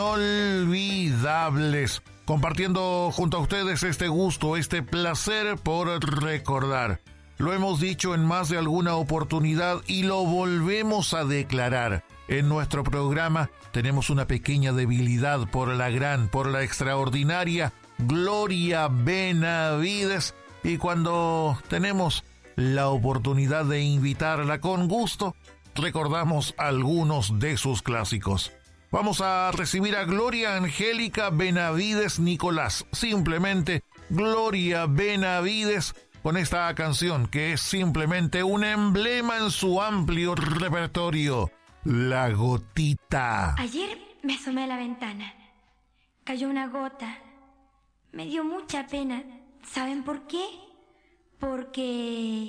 inolvidables, compartiendo junto a ustedes este gusto, este placer por recordar. Lo hemos dicho en más de alguna oportunidad y lo volvemos a declarar. En nuestro programa tenemos una pequeña debilidad por la extraordinaria Gloria Benavides, y cuando tenemos la oportunidad de invitarla con gusto, recordamos algunos de sus clásicos. Vamos a recibir a Gloria Angélica Benavides Nicolás, simplemente Gloria Benavides, con esta canción que es simplemente un emblema en su amplio repertorio, La Gotita. Ayer me asomé a la ventana, cayó una gota, me dio mucha pena. ¿Saben por qué? Porque